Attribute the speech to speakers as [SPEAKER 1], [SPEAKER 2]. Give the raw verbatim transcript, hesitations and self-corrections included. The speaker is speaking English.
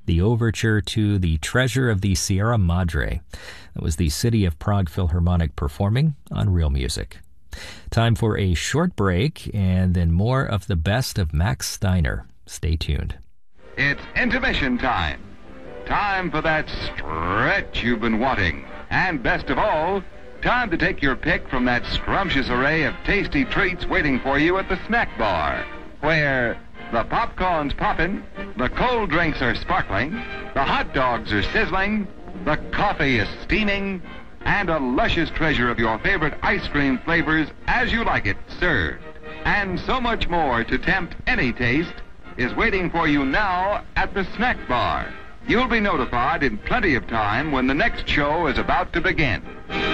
[SPEAKER 1] the overture to The Treasure of the Sierra Madre. That was the City of Prague Philharmonic performing on Real Music. Time for a short break and then more of the best of Max Steiner. Stay tuned.
[SPEAKER 2] It's intermission time. Time for that stretch you've been wanting. And best of all, time to take your pick from that scrumptious array of tasty treats waiting for you at the snack bar, where the popcorn's popping, the cold drinks are sparkling, the hot dogs are sizzling, the coffee is steaming, and a luscious treasure of your favorite ice cream flavors as you like it served. And so much more to tempt any taste is waiting for you now at the snack bar. You'll be notified in plenty of time when the next show is about to begin.